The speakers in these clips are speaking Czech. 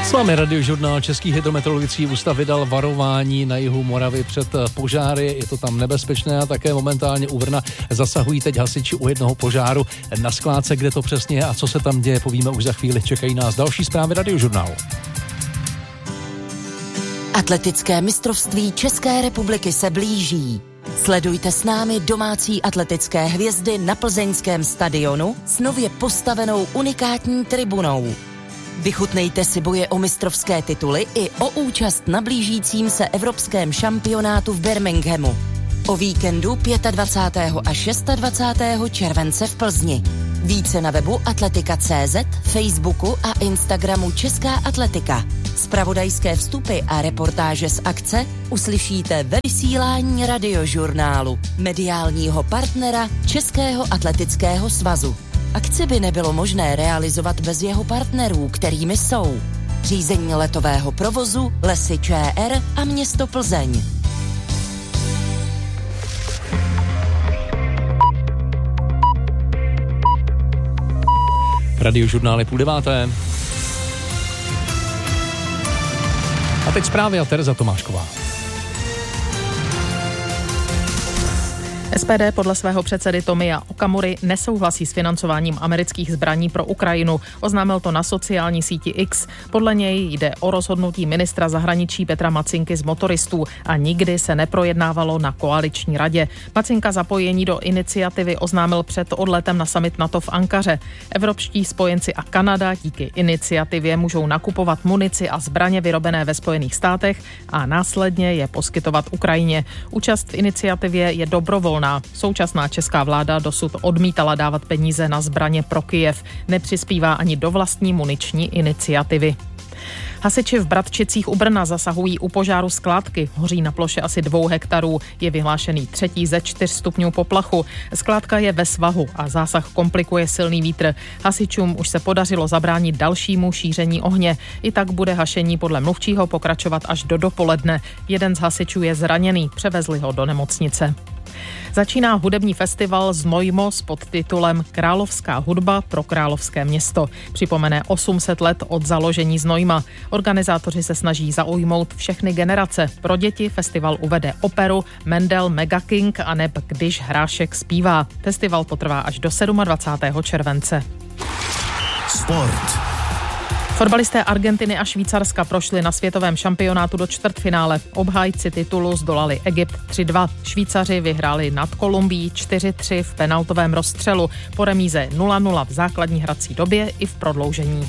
S vámi Radiožurnál. Český hydrometeorologický ústav vydal varování na jihu Moravy před požáry. Je to tam nebezpečné a také momentálně u Brna zasahují teď hasiči u jednoho požáru na skládce, kde to přesně je a co se tam děje, povíme už za chvíli. Čekají nás další zprávy Radiožurnálu. Atletické mistrovství České republiky se blíží. Sledujte s námi domácí atletické hvězdy na plzeňském stadionu s nově postavenou unikátní tribunou. Vychutnejte si boje o mistrovské tituly i o účast na blížícím se evropském šampionátu v Birminghamu. O víkendu 25. a 26. července v Plzni. Více na webu atletika.cz, Facebooku a Instagramu Česká atletika. Zpravodajské vstupy a reportáže z akce uslyšíte ve vysílání Radiožurnálu, mediálního partnera Českého atletického svazu. Akci by nebylo možné realizovat bez jeho partnerů, kterými jsou řízení letového provozu, Lesy ČR a město Plzeň. Radiožurnál je 8:30. A teď zprávy a Tereza Tomášková. SPD podle svého předsedy Tomia Okamury nesouhlasí s financováním amerických zbraní pro Ukrajinu. Oznámil to na sociální síti X. Podle něj jde o rozhodnutí ministra zahraničí Petra Macinky z motoristů a nikdy se neprojednávalo na koaliční radě. Macinka zapojení do iniciativy oznámil před odletem na summit NATO v Ankaře. Evropští spojenci a Kanada díky iniciativě můžou nakupovat munici a zbraně vyrobené ve Spojených státech a následně je poskytovat Ukrajině. Účast v iniciativě je dobrovolná. Současná česká vláda dosud odmítala dávat peníze na zbraně pro Kyjev. Nepřispívá ani do vlastní muniční iniciativy. Hasiči v Bratčicích u Brna zasahují u požáru skládky. Hoří na ploše asi 2 hektarů. Je vyhlášený 3. ze 4 stupňů poplachu. Skládka je ve svahu a zásah komplikuje silný vítr. Hasičům už se podařilo zabránit dalšímu šíření ohně. I tak bude hašení podle mluvčího pokračovat až do dopoledne. Jeden z hasičů je zraněný, převezli ho do nemocnice. Začíná hudební festival Znojmo s podtitulem Královská hudba pro královské město. Připomene 800 let od založení Znojma. Organizátoři se snaží zaujmout všechny generace. Pro děti festival uvede operu Mendel Mega King a neb Když hrášek zpívá. Festival potrvá až do 27. července. Sport. Fotbalisté Argentiny a Švýcarska prošli na světovém šampionátu do čtvrtfinále. Obhájci titulu zdolali Egypt 3-2. Švýcaři vyhráli nad Kolumbií 4-3 v penaltovém rozstřelu, po remíze 0-0 v základní hrací době i v prodloužení.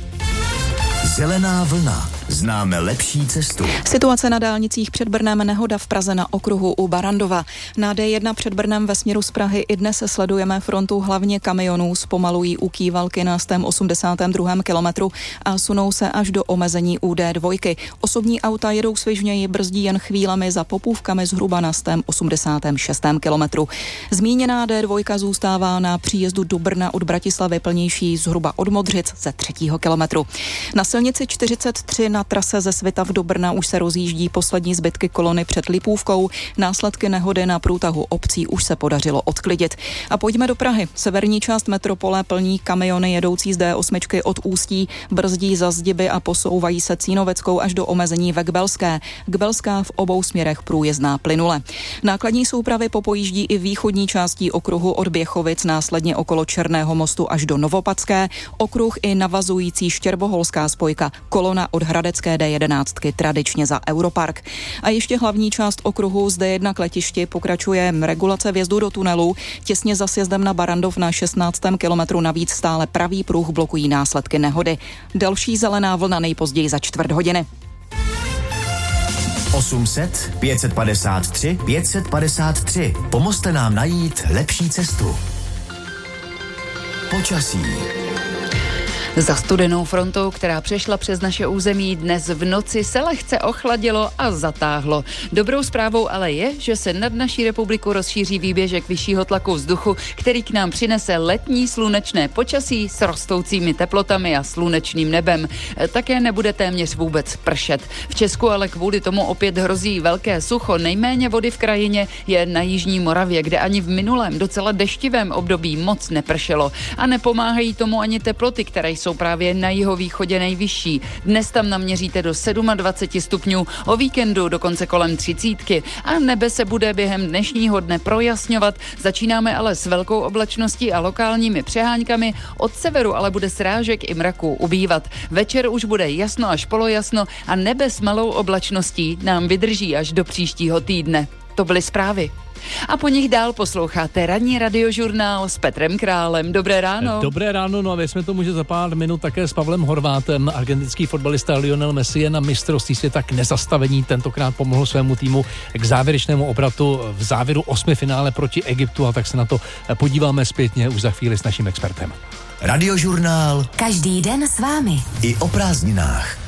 Zelená vlna. Známe lepší cestu. Situace na dálnicích před Brnem, nehoda v Praze na okruhu u Barandova. Na D1 před Brnem ve směru z Prahy i dnes sledujeme frontu hlavně kamionů, zpomalují u Kývalky na 82. kilometru a sunou se až do omezení u D2. Osobní auta jedou svižněji, brzdí jen chvílemi, za Popůvkami zhruba na 86. kilometru. Zmíněná D2 zůstává na příjezdu do Brna od Bratislavy plnější zhruba od Modřic ze 3. kilometru. Na silnici 43 na trase ze Svitav do Brna už se rozjíždí poslední zbytky kolony před Lipůvkou. Následky nehody na průtahu obcí už se podařilo odklidit. A pojďme do Prahy. Severní část metropole plní kamiony jedoucí z D8 od Ústí, brzdí za Zdiby a posouvají se Cínoveckou až do omezení ve Gbelské. Gbelská v obou směrech průjezdná plynule. Nákladní soupravy popojíždí i východní částí okruhu od Běchovic, následně okolo Černého mostu až do Novopadské, okruh i navazující štěrboholská spojka, kolona od Hradecké D11 tradičně za Europark. A ještě hlavní část okruhu z D1 k letišti pokračuje regulace vjezdu do tunelu. Těsně za sjezdem na Barandov na 16. kilometru navíc stále pravý pruh blokují následky nehody. Další zelená vlna nejpozději za 4 hodiny. 800 553 553. Pomozte nám najít lepší cestu. Počasí. Za studenou frontou, která přešla přes naše území, dnes v noci se lehce ochladilo a zatáhlo. Dobrou zprávou ale je, že se nad naší republiku rozšíří výběžek vyššího tlaku vzduchu, který k nám přinese letní slunečné počasí s rostoucími teplotami a slunečným nebem. Také nebude téměř vůbec pršet. V Česku ale kvůli tomu opět hrozí velké sucho. Nejméně vody v krajině je na jižní Moravě, kde ani v minulém docela deštivém období moc nepršelo. A nepomáhají tomu ani teploty, které jsou právě na jihovýchodě nejvyšší. Dnes tam naměříte do 27 stupňů, o víkendu dokonce kolem 30. A nebe se bude během dnešního dne projasňovat. Začínáme ale s velkou oblačností a lokálními přeháňkami. Od severu ale bude srážek i mraků ubývat. Večer už bude jasno až polojasno a nebe s malou oblačností nám vydrží až do příštího týdne. To byly zprávy. A po nich dál posloucháte ranní radiožurnál s Petrem Králem. Dobré ráno. Dobré ráno, no a věřme tomu, že za pár minut také s Pavlem Horvátem. Argentinský fotbalista Lionel Messi je na mistrovství světa k nezastavení. Tentokrát pomohl svému týmu k závěrečnému obratu v závěru 8. finále proti Egyptu, a tak se na to podíváme zpětně už za chvíli s naším expertem. Radiožurnál. Každý den s vámi. I o prázdninách.